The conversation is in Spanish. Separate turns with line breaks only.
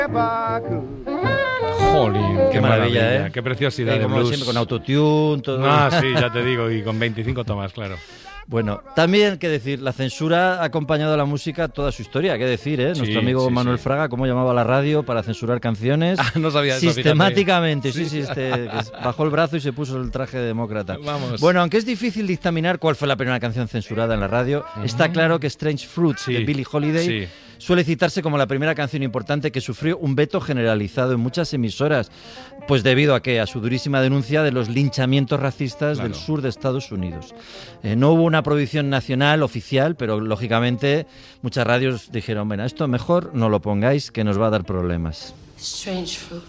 Jolín, qué maravilla,
¿eh?
Qué preciosidad de
como
blues.
siempre, con autotune, todo.
Sí, ya te digo, y con 25 tomas, claro.
Bueno, también, qué decir, la censura ha acompañado a la música toda su historia, qué decir, ¿eh? Nuestro amigo Manuel Fraga, cómo llamaba a la radio para censurar canciones.
No sabía eso,
sistemáticamente, que bajó el brazo y se puso el traje de demócrata.
Vamos.
Bueno, aunque es difícil dictaminar cuál fue la primera canción censurada en la radio, está claro que Strange Fruits de Billie Holiday suele citarse como la primera canción importante que sufrió un veto generalizado en muchas emisoras, pues debido a a su durísima denuncia de los linchamientos racistas del sur de Estados Unidos. No hubo una prohibición nacional oficial, pero lógicamente muchas radios dijeron, bueno, esto mejor no lo pongáis, que nos va a dar problemas.
Strange fruit.